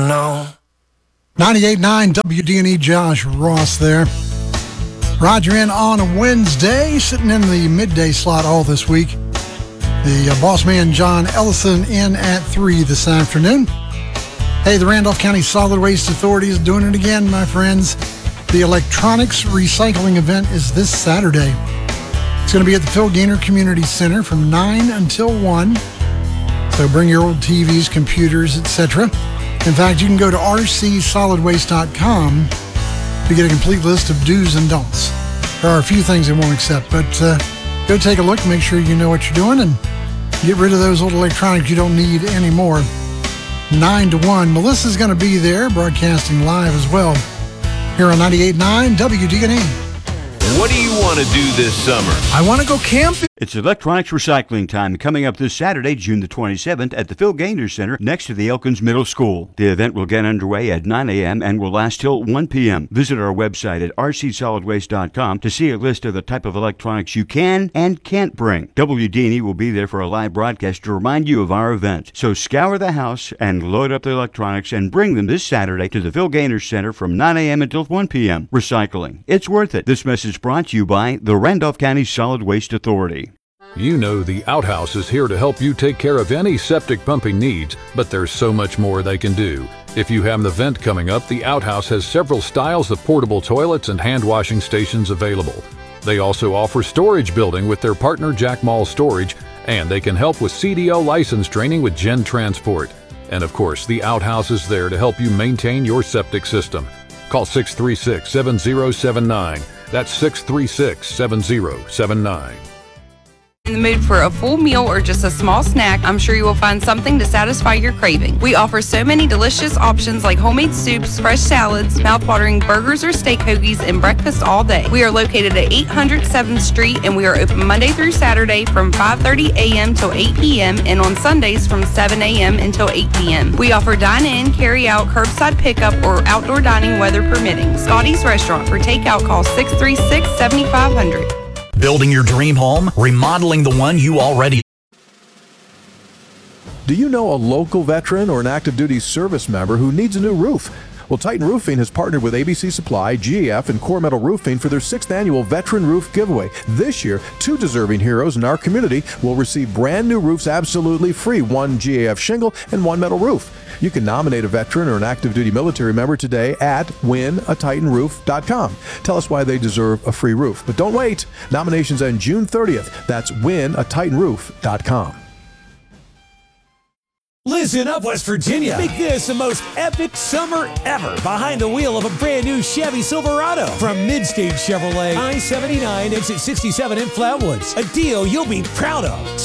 know. 98.9 WDNE, Josh Ross there. Roger in on a Wednesday, sitting in the midday slot all this week. The boss man, John Ellison, in at 3 this afternoon. Hey, the Randolph County Solid Waste Authority is doing it again, my friends. The electronics recycling event is this Saturday. It's going to be at the Phil Gaynor Community Center from 9 until 1. So bring your old TVs, computers, etc. In fact, you can go to rcsolidwaste.com to get a complete list of do's and don'ts. There are a few things they won't accept, but go take a look, make sure you know what you're doing, and get rid of those old electronics you don't need anymore. 9 to 1. Melissa's going to be there, broadcasting live as well, here on 98.9 WDNE. What do you want to do this summer? I want to go camping. It's electronics recycling time coming up this Saturday, June the 27th at the Phil Gaynor Center next to the Elkins Middle School. The event will get underway at 9 a.m. and will last till 1 p.m. Visit our website at rcsolidwaste.com to see a list of the type of electronics you can and can't bring. WD&E will be there for a live broadcast to remind you of our event. So scour the house and load up the electronics and bring them this Saturday to the Phil Gaynor Center from 9 a.m. until 1 p.m. Recycling. It's worth it. This message brought to you by the Randolph County Solid Waste Authority. You know the Outhouse is here to help you take care of any septic pumping needs, but there's so much more they can do. If you have an event coming up, the Outhouse has several styles of portable toilets and hand washing stations available. They also offer storage building with their partner Jack Mall Storage, and they can help with CDL license training with Gen Transport. And of course, the Outhouse is there to help you maintain your septic system. Call 636-7079. That's 636-7079. In the mood for a full meal or just a small snack, I'm sure you will find something to satisfy your craving. We offer so many delicious options like homemade soups, fresh salads, mouth-watering burgers or steak hoagies, and breakfast all day. We are located at 800 7th Street, and we are open Monday through Saturday from 5:30 a.m. till 8 p.m. and on Sundays from 7 a.m. until 8 p.m. We offer dine-in, carry-out, curbside pickup, or outdoor dining weather permitting. Scotty's Restaurant. For takeout, call 636-7500. Building your dream home, remodeling the one you already. Do you know a local veteran or an active duty service member who needs a new roof? Well, Titan Roofing has partnered with ABC Supply, GAF, and Core Metal Roofing for their 6th annual Veteran Roof Giveaway. This year, 2 deserving heroes in our community will receive brand new roofs absolutely free, 1 GAF shingle and 1 metal roof. You can nominate a veteran or an active duty military member today at winatitanroof.com. Tell us why they deserve a free roof. But don't wait. Nominations end June 30th. That's winatitanroof.com. Listen up, West Virginia. Make this the most epic summer ever behind the wheel of a brand new Chevy Silverado from Midstage Chevrolet, I-79, exit 67 in Flatwoods. A deal you'll be proud of.